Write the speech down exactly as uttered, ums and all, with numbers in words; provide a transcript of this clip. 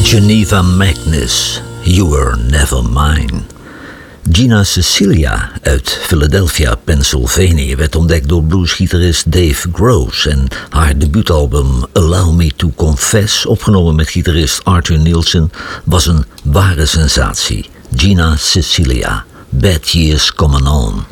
Geneva Magnus, You Were Never Mine. Gina Cecilia uit Philadelphia, Pennsylvania werd ontdekt door bluesgitarist Dave Gross en haar debuutalbum Allow Me to Confess, opgenomen met gitarist Arthur Nielsen, was een ware sensatie. Gina Cecilia, Bad Years Coming On.